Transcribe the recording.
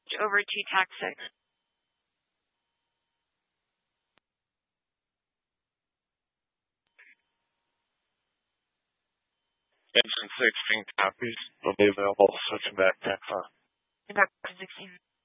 over to tax 6. Engine 16 copies will be available switching back tax on. Tax 16.